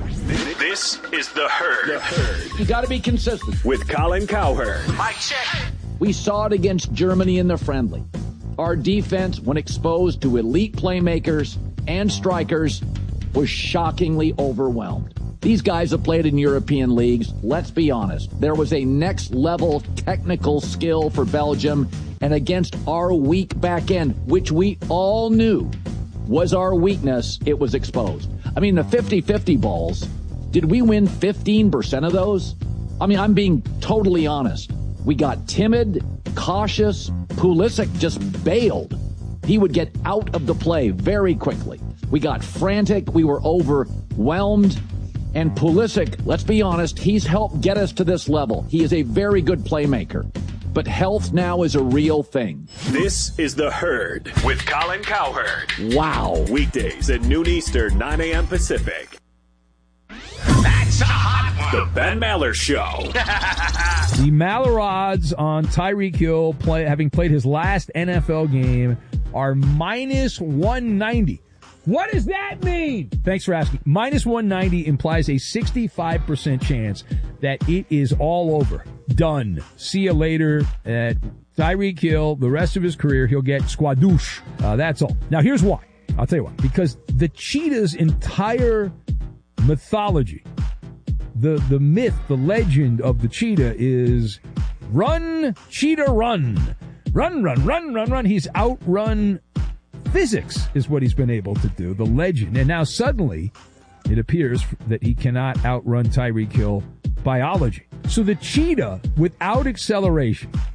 Speaker 2: This is The Herd.
Speaker 6: You got to be consistent.
Speaker 2: With Colin Cowherd.
Speaker 6: Mic check. We saw it against Germany in the friendly. Our defense, when exposed to elite playmakers and strikers, was shockingly overwhelmed. These guys have played in European leagues. Let's be honest. There was a next-level technical skill for Belgium, and against our weak back end, which we all knew was our weakness, it was exposed. I mean, the 50-50 balls, did we win 15% of those? I mean, I'm being totally honest. We got timid, cautious. Pulisic just bailed. He would get out of the play very quickly. We got frantic. We were overwhelmed. And Pulisic, let's be honest, he's helped get us to this level. He is a very good playmaker. But health now is a real thing.
Speaker 2: This is The Herd with Colin Cowherd.
Speaker 6: Wow.
Speaker 2: Weekdays at noon Eastern, 9 a.m. Pacific. That's a hot one. The Ben Maller Show.
Speaker 12: The Maller odds on Tyreek Hill having played his last NFL game are minus 190. What does that mean? Thanks for asking. Minus 190 implies a 65% chance that it is all over. Done. See you later. At Tyreek Hill, the rest of his career, he'll get squadouche. That's all. Now, here's why. I'll tell you why. Because the cheetah's entire mythology, the myth, the legend of the cheetah is run, cheetah, run. Run, run, run, run, run. He's outrun physics is what he's been able to do, the legend. And now suddenly it appears that he cannot outrun Tyreek Hill biology. So the cheetah, without acceleration,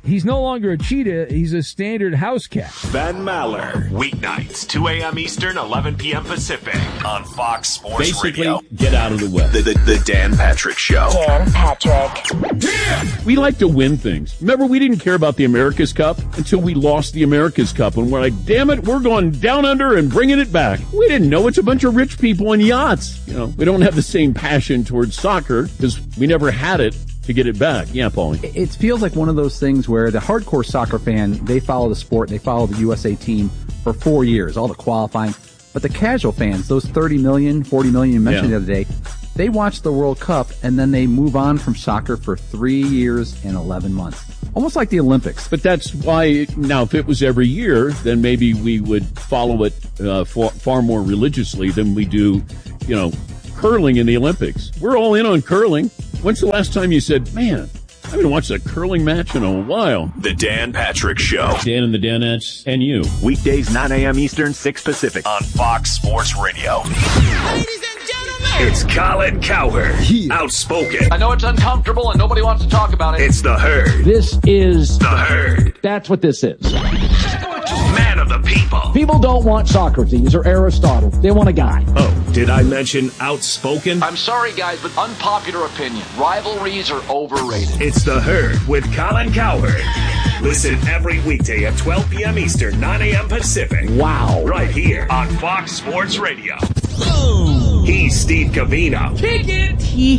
Speaker 12: He's no longer a cheetah. He's a standard house cat.
Speaker 13: Ben Maller. Weeknights, 2 a.m. Eastern, 11 p.m. Pacific on Fox Sports Radio.
Speaker 14: Get out of the way.
Speaker 13: The Dan Patrick Show.
Speaker 7: Dan Patrick.
Speaker 14: Yeah! We like to win things. Remember, we didn't care about the America's Cup until we lost the America's Cup. And we're like, damn it, we're going down under and bringing it back. We didn't know it's a bunch of rich people in yachts. You know, we don't have the same passion towards soccer because we never had it to get it back. Yeah, Paulie.
Speaker 15: It feels like one of those things where the hardcore soccer fan, they follow the sport, they follow the USA team for 4 years, all the qualifying. But the casual fans, those 30 million, 40 million you mentioned the other day, they watch the World Cup and then they move on from soccer for 3 years and 11 months. Almost like the Olympics.
Speaker 14: But that's why, now, if it was every year, then maybe we would follow it far more religiously than we do, you know, curling in the Olympics. We're all in on curling. When's the last time you said, man, I haven't watched a curling match in a while?
Speaker 13: The Dan Patrick Show.
Speaker 14: Dan and the Danettes and you.
Speaker 13: Weekdays, 9 a.m. Eastern, 6 Pacific on Fox Sports Radio. Ladies and gentlemen, it's Colin Cowherd. Outspoken.
Speaker 6: I know it's uncomfortable and nobody wants to talk about it.
Speaker 13: It's the Herd.
Speaker 6: This is
Speaker 13: the Herd.
Speaker 6: That's what this is.
Speaker 13: Man of the people.
Speaker 6: People don't want Socrates or Aristotle. They want a guy.
Speaker 13: Oh, did I mention outspoken?
Speaker 6: I'm sorry, guys, but unpopular opinion. Rivalries are overrated.
Speaker 13: It's the Herd with Colin Cowherd. Listen every weekday at 12 p.m. Eastern, 9 a.m. Pacific.
Speaker 6: Wow.
Speaker 13: Right here on Fox Sports Radio. Boom. He's Steve Covino.
Speaker 12: Kick it.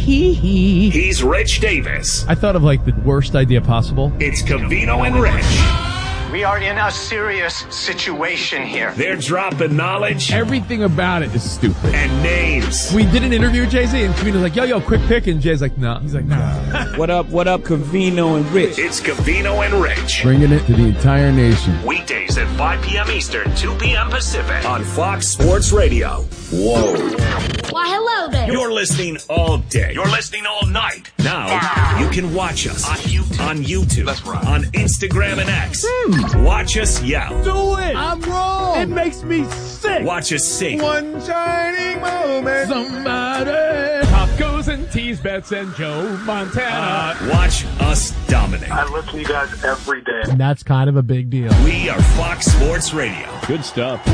Speaker 13: He's Rich Davis.
Speaker 12: I thought of like the worst idea possible.
Speaker 13: It's Covino and Rich.
Speaker 16: We are in a serious situation here.
Speaker 13: They're dropping knowledge.
Speaker 12: Everything about it is stupid.
Speaker 13: And names.
Speaker 12: We did an interview with Jay-Z, and Covino's like, yo, quick pick. And Jay's like, no. He's like, nah.
Speaker 17: What up, Covino and Rich?
Speaker 13: It's Covino and Rich.
Speaker 12: Bringing it to the entire nation.
Speaker 13: Weekdays at 5 p.m. Eastern, 2 p.m. Pacific on Fox Sports Radio. Whoa.
Speaker 7: Why, hello there.
Speaker 13: You're listening all day. You're listening all night. Now, you can watch us on YouTube. That's right. On Instagram and X. Watch us yell.
Speaker 12: Do it. I'm wrong. It makes me sick.
Speaker 13: Watch us sing.
Speaker 12: One shining moment. Somebody. Tacos and teas, bets and Joe Montana.
Speaker 13: Watch us dominate.
Speaker 16: I listen to you guys every day.
Speaker 12: And that's kind of a big deal.
Speaker 13: We are Fox Sports Radio.
Speaker 14: Good stuff.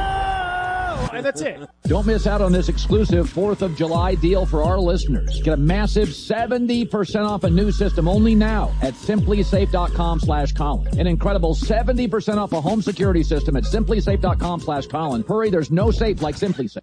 Speaker 12: And that's it.
Speaker 6: Don't miss out on this exclusive 4th of July deal for our listeners. Get a massive 70% off a new system only now at simplysafe.com/Colin. An incredible 70% off a home security system at simplysafe.com/Colin. Hurry, there's no safe like SimpliSafe.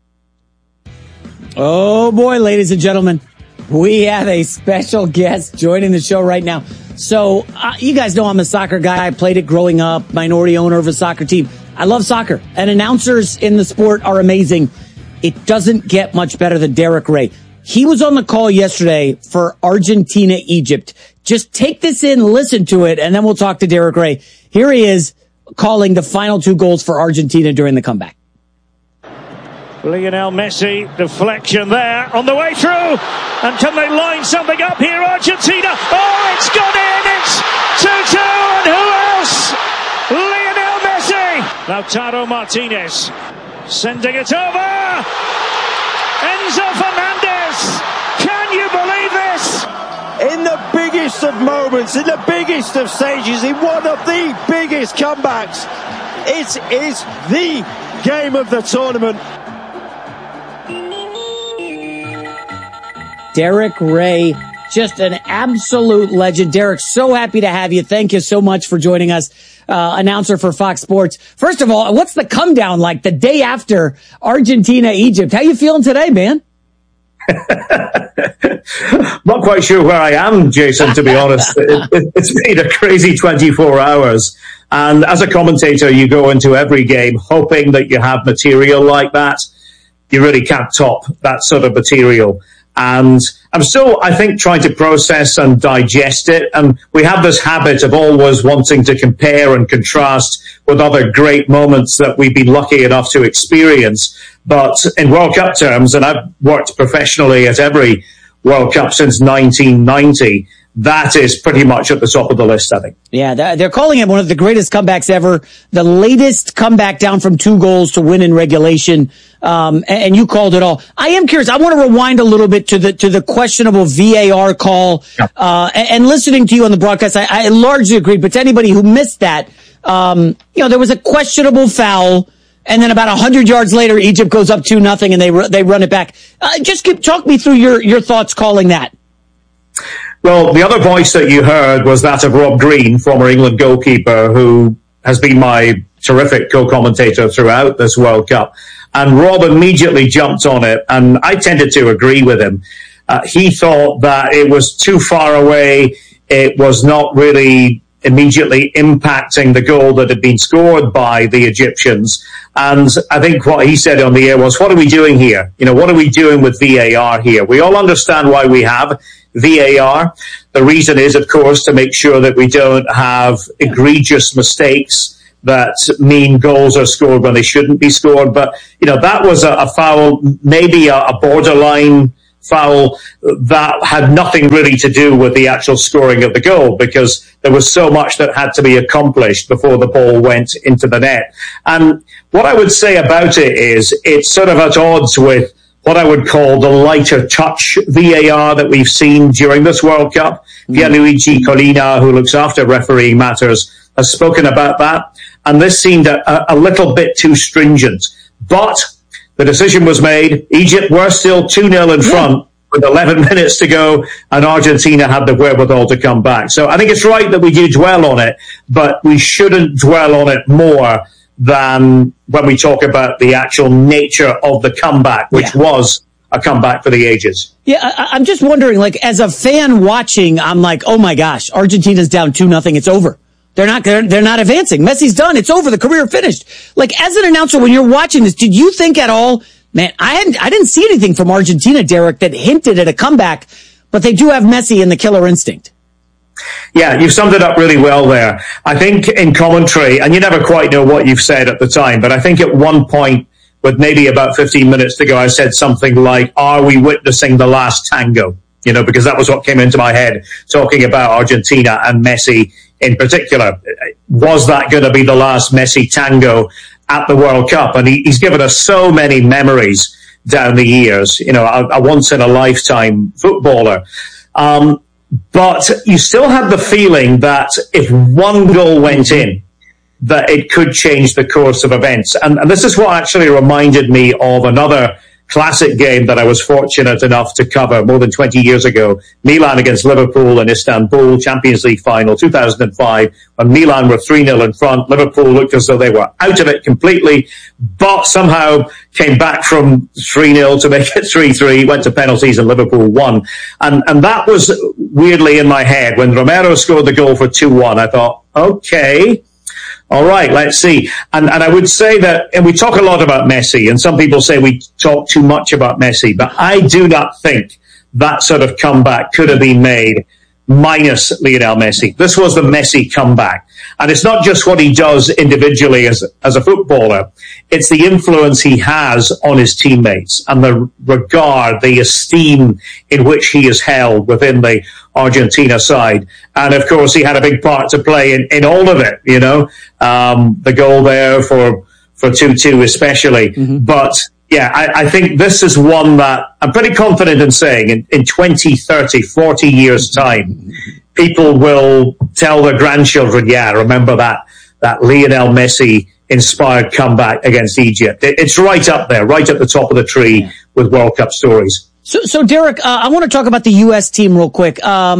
Speaker 1: Oh boy, ladies and gentlemen, we have a special guest joining the show right now. So you guys know I'm a soccer guy. I played it growing up, minority owner of a soccer team. I love soccer, and announcers in the sport are amazing. It doesn't get much better than Derek Ray. He was on the call yesterday for Argentina-Egypt. Just take this in, listen to it, and then we'll talk to Derek Ray. Here he is calling the final 2 goals for Argentina during the comeback.
Speaker 8: Lionel Messi, deflection there on the way through. And can they line something up here, Argentina? Oh, it's gone in. It's 2-2. And who else? Lionel Messi. Lautaro Martinez sending it over. Enzo Fernandez. Can you believe this?
Speaker 17: In the biggest of moments, in the biggest of stages, in one of the biggest comebacks, it is the game of the tournament.
Speaker 1: Derek Ray, just an absolute legend. Derek, so happy to have you. Thank you so much for joining us, announcer for Fox Sports. First of all, what's the come down like the day after Argentina-Egypt? How you feeling today, man?
Speaker 18: Not quite sure where I am, Jason, to be honest. It's been a crazy 24 hours. And as a commentator, you go into every game hoping that you have material like that. You really can't top that sort of material. And I'm still, I think, trying to process and digest it. And we have this habit of always wanting to compare and contrast with other great moments that we've been lucky enough to experience. But in World Cup terms, and I've worked professionally at every World Cup since 1990, that is pretty much at the top of the list, I think.
Speaker 1: Yeah, they're calling it one of the greatest comebacks ever. The latest comeback down from 2 goals to win in regulation. And you called it all. I am curious. I want to rewind a little bit to the questionable VAR call. And listening to you on the broadcast, I largely agree. But to anybody who missed that, there was a questionable foul. And then about 100 yards later, Egypt goes up 2-0 and they run it back. Talk me through your thoughts calling that.
Speaker 18: Well, the other voice that you heard was that of Rob Green, former England goalkeeper, who has been my terrific co-commentator throughout this World Cup. And Rob immediately jumped on it, and I tended to agree with him. He thought that it was too far away. It was not really immediately impacting the goal that had been scored by the Egyptians. And I think what he said on the air was, what are we doing here? What are we doing with VAR here? We all understand why we have VAR. The reason is, of course, to make sure that we don't have egregious mistakes that mean goals are scored when they shouldn't be scored. But, that was a foul, maybe a borderline foul that had nothing really to do with the actual scoring of the goal, because there was so much that had to be accomplished before the ball went into the net. And what I would say about it is it's sort of at odds with what I would call the lighter touch VAR that we've seen during this World Cup. Pierluigi Collina, who looks after refereeing matters, has spoken about that. And this seemed a little bit too stringent. But the decision was made. Egypt were still 2-0 in front with 11 minutes to go, and Argentina had the wherewithal to come back. So I think it's right that we do dwell on it, but we shouldn't dwell on it more than when we talk about the actual nature of the comeback, which was a comeback for the ages.
Speaker 1: Yeah, I'm just wondering, as a fan watching, I'm like, oh my gosh, Argentina's down 2-0. It's over. They're not advancing. Messi's done. It's over. The career finished. As an announcer, when you're watching this, did you think at all, man, I didn't see anything from Argentina, Derek, that hinted at a comeback, but they do have Messi and the killer instinct.
Speaker 18: Yeah, you've summed it up really well there. I think in commentary, and you never quite know what you've said at the time, but I think at one point, with maybe about 15 minutes to go, I said something like, are we witnessing the last tango? Because that was what came into my head, talking about Argentina and Messi in particular. Was that going to be the last Messi tango at the World Cup? And he's given us so many memories down the years, a once-in-a-lifetime footballer. But you still had the feeling that if one goal went in, that it could change the course of events. And this is what actually reminded me of another classic game that I was fortunate enough to cover more than 20 years ago. Milan against Liverpool in Istanbul, Champions League final, 2005, when Milan were 3-0 in front. Liverpool looked as though they were out of it completely, but somehow came back from 3-0 to make it 3-3, went to penalties and Liverpool won. And that was weirdly in my head. When Romero scored the goal for 2-1, I thought, okay, all right, let's see. And I would say that, and we talk a lot about Messi, and some people say we talk too much about Messi, but I do not think that sort of comeback could have been made minus Lionel Messi. This was the Messi comeback. And it's not just what he does individually as a footballer. It's the influence he has on his teammates and the regard, the esteem in which he is held within the Argentina side. And of course, he had a big part to play in all of it, the goal there for 2-2 especially. But yeah, I think this is one that I'm pretty confident in saying in 20, 30, 40 years' time, people will tell their grandchildren, yeah, remember that Lionel Messi inspired comeback against Egypt. It's right up there, right at the top of the tree with World Cup stories.
Speaker 1: So Derek, I want to talk about the U.S. team real quick.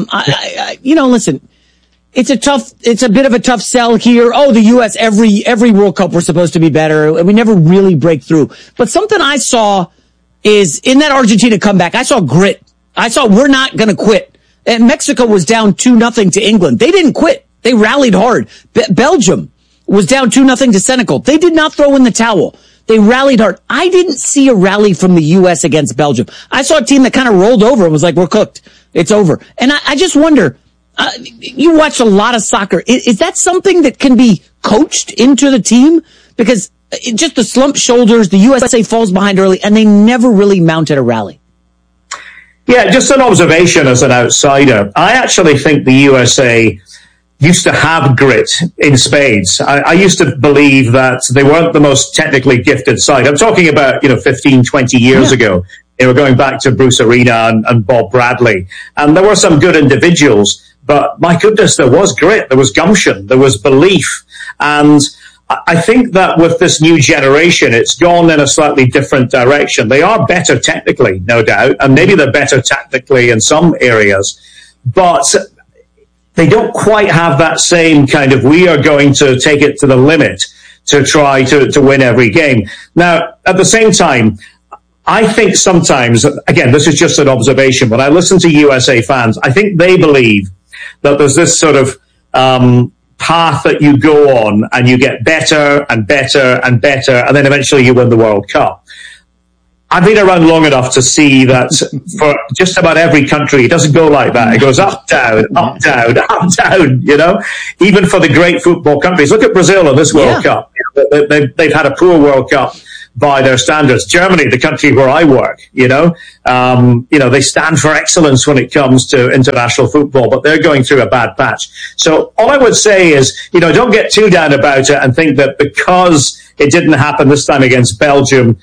Speaker 1: Listen, it's a bit of a tough sell here. Oh, the U.S. every World Cup we're supposed to be better, and we never really break through. But something I saw is in that Argentina comeback, I saw grit. I saw we're not going to quit. And Mexico was down 2-0 to England. They didn't quit. They rallied hard. Belgium was down 2-0 to Senegal. They did not throw in the towel. They rallied hard. I didn't see a rally from the U.S. against Belgium. I saw a team that kind of rolled over and was like, we're cooked. It's over. And I just wonder, you watch a lot of soccer. Is that something that can be coached into the team? Because just the slumped shoulders, the USA falls behind early, and they never really mounted a rally.
Speaker 18: Yeah, just an observation as an outsider. I actually think the USA used to have grit in spades. I used to believe that they weren't the most technically gifted side. I'm talking about, 15, 20 years ago. They were going back to Bruce Arena and Bob Bradley. And there were some good individuals, but my goodness, there was grit, there was gumption, there was belief. And I think that with this new generation, it's gone in a slightly different direction. They are better technically, no doubt, and maybe they're better tactically in some areas, but they don't quite have that same kind of, we are going to take it to the limit to try to win every game. Now, at the same time, I think sometimes, again, this is just an observation, when I listen to USA fans, I think they believe that there's this sort of path that you go on and you get better and better and better, and then eventually you win the World Cup. I've been around long enough to see that for just about every country, it doesn't go like that. It goes up, down, up, down, up, down, even for the great football countries. Look at Brazil in this World Cup. They've had a poor World Cup by their standards. Germany, the country where I work, they stand for excellence when it comes to international football, but they're going through a bad patch. So all I would say is, don't get too down about it and think that because it didn't happen this time against Belgium,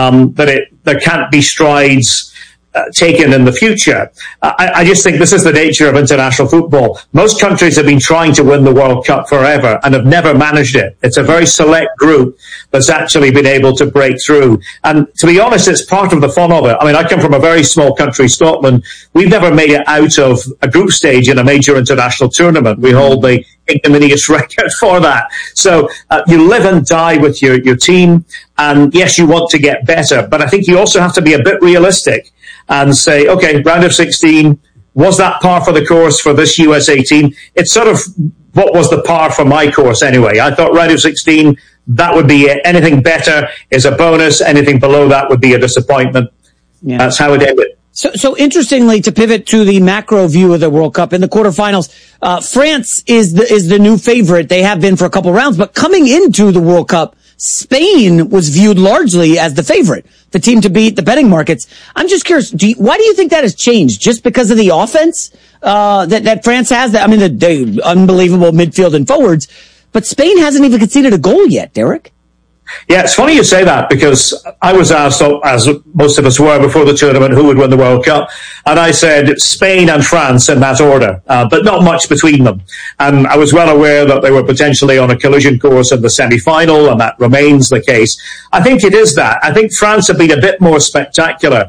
Speaker 18: there can't be strides taken in the future. I just think this is the nature of international football. Most countries have been trying to win the World Cup forever and have never managed it. It's a very select group that's actually been able to break through. And to be honest, it's part of the fun of it. I mean, I come from a very small country, Scotland. We've never made it out of a group stage in a major international tournament. We hold the ignominious record for that. So you live and die with your team. And yes, you want to get better, but I think you also have to be a bit realistic and say, okay, round of 16, was that par for the course for this USA team? It's sort of what was the par for my course anyway. I thought round of 16, that would be it. Anything better is a bonus. Anything below that would be a disappointment. Yeah. That's how it ended.
Speaker 1: So interestingly, to pivot to the macro view of the World Cup in the quarterfinals, France is the new favorite. They have been for a couple rounds, but coming into the World Cup, Spain was viewed largely as the favorite, the team to beat the betting markets. I'm just curious, why do you think that has changed? Just because of the offense that France has? I mean, the unbelievable midfield and forwards, but Spain hasn't even conceded a goal yet, Derek.
Speaker 18: Yeah, it's funny you say that because I was asked, as most of us were before the tournament, who would win the World Cup. And I said Spain and France in that order, but not much between them. And I was well aware that they were potentially on a collision course in the semi-final, and that remains the case. I think it is that. I think France have been a bit more spectacular.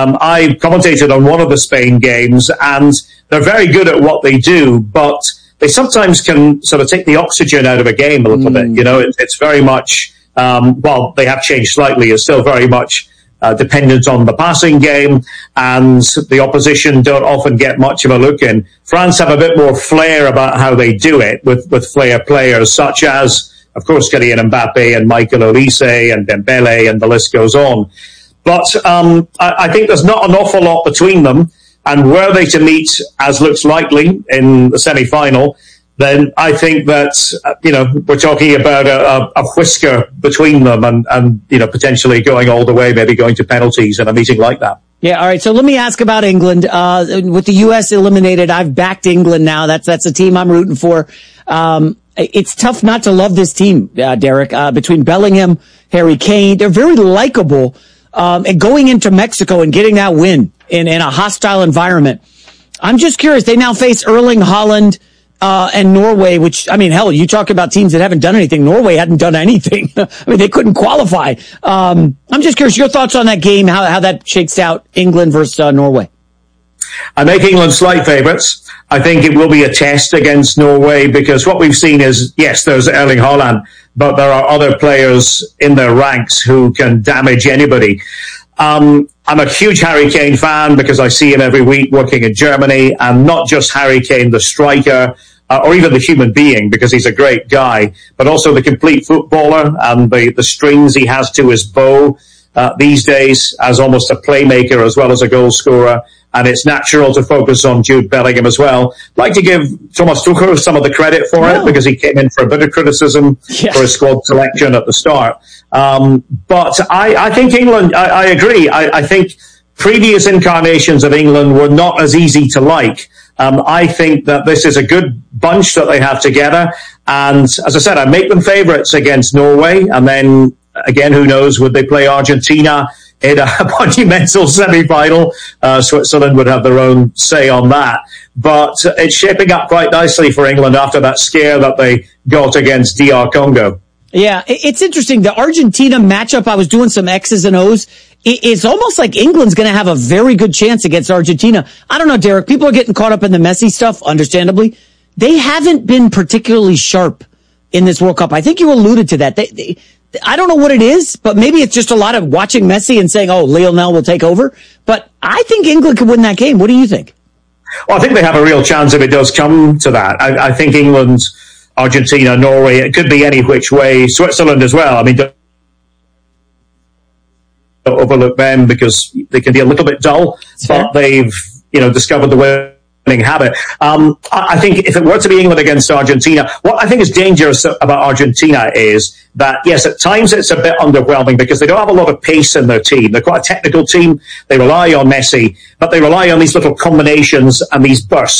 Speaker 18: I commentated on one of the Spain games, and they're very good at what they do, but they sometimes can sort of take the oxygen out of a game a little bit. It's very much... while they have changed slightly, it's still very much dependent on the passing game, and the opposition don't often get much of a look in. France have a bit more flair about how they do it with flair players such as, of course, Kylian Mbappe and Michael Olise and Dembele, and the list goes on. But I think there's not an awful lot between them, and were they to meet, as looks likely, in the semi-final, then I think that, we're talking about a whisker between them and potentially going all the way, maybe going to penalties in a meeting like that.
Speaker 1: Yeah, all right. So let me ask about England. With the U.S. eliminated, I've backed England now. That's a team I'm rooting for. It's tough not to love this team, Derek, between Bellingham, Harry Kane. They're very likable. And going into Mexico and getting that win in a hostile environment. I'm just curious. They now face Erling Haaland, and Norway, which, I mean, hell, you talk about teams that haven't done anything. Norway hadn't done anything. I mean, they couldn't qualify. I'm just curious, your thoughts on that game, how that shakes out England versus Norway.
Speaker 18: I make England slight favourites. I think it will be a test against Norway because what we've seen is, yes, there's Erling Haaland, but there are other players in their ranks who can damage anybody. I'm a huge Harry Kane fan because I see him every week working in Germany, and not just Harry Kane, the striker, or even the human being, because he's a great guy, but also the complete footballer and the strings he has to his bow these days as almost a playmaker as well as a goal scorer. And it's natural to focus on Jude Bellingham as well. I'd like to give Thomas Tuchel some of the credit for it because he came in for a bit of criticism for his squad selection at the start. But I think England, I agree. I think previous incarnations of England were not as easy to like. I think that this is a good bunch that they have together. And as I said, I make them favourites against Norway. And then, again, who knows, would they play Argentina in a monumental semi-final? Switzerland would have their own say on that. But it's shaping up quite nicely for England after that scare that they got against DR Congo.
Speaker 1: Yeah, it's interesting. The Argentina matchup, I was doing some X's and O's. It's almost like England's going to have a very good chance against Argentina. I don't know, Derek. People are getting caught up in the Messi stuff, understandably. They haven't been particularly sharp in this World Cup. I think you alluded to that. I don't know what it is, but maybe it's just a lot of watching Messi and saying, oh, Lionel will take over. But I think England could win that game. What do you think?
Speaker 18: Well, I think they have a real chance if it does come to that. I think England, Argentina, Norway, it could be any which way. Switzerland as well. I mean, don't overlook them because they can be a little bit dull, but they've, discovered the winning habit. I think if it were to be England against Argentina, what I think is dangerous about Argentina is that, yes, at times it's a bit underwhelming because they don't have a lot of pace in their team. They're quite a technical team. They rely on Messi, but they rely on these little combinations and these bursts.